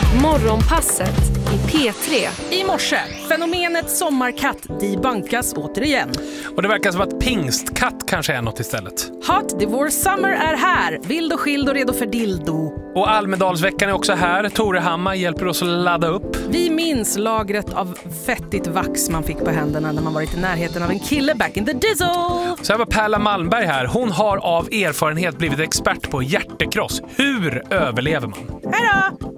Morgonpasset i P3. I morse, fenomenet sommarkatt debunkas återigen. Och det verkar som att pingstkatt kanske är något istället. Hot Divorce Summer är här. Vild och skild och redo för dildo. Och Almedalsveckan är också här. Tore Hammar hjälper oss att ladda upp. Vi minns lagret av fettigt vax man fick på händerna när man varit i närheten av en kille back in the dizzle. Så här var Pärla Malmberg här. Hon har av erfarenhet blivit expert på hjärtekross. Hur överlever man? Hej då!